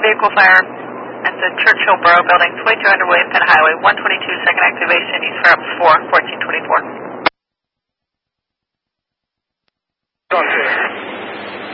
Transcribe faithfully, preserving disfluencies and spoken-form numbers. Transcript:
vehicle fire at the Churchill Borough Building, twenty-two hundred William Penn Highway, one twenty-two, second activation, East Route four, fourteen twenty-four.